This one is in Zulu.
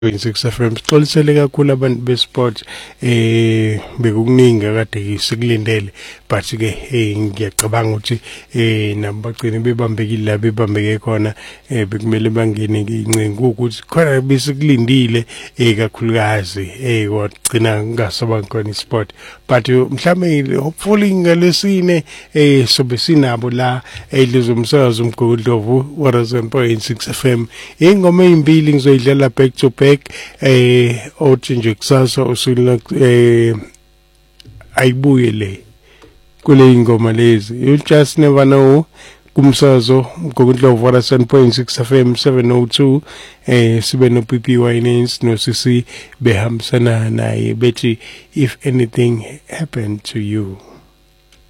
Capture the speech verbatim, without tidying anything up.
six F M sixolisele kakhulu abantu besport eh bekukuningi kade sikulindele but ke eh ngiyacabanga ukuthi eh nabagcini bebambekile la bebambeke khona eh bekumele bangene incengu ukuthi khona besikulindile eh kakhulukazi eh kwagcina ngasaba khona isport but mhlambe hopefully ngalesine eh sobe sinabo la elizomsakazo umgodlovu one oh seven point six F M ingoma ezimbili ngizoyidlala back to back eh othi nje kusasa usula eh ayibuye le kule ingoma lezi you just never know kumsazo ngokundlovu one oh seven point six F M seven oh two eh sibe no P P Winans no C C behambisana naye bethi if anything happened to you.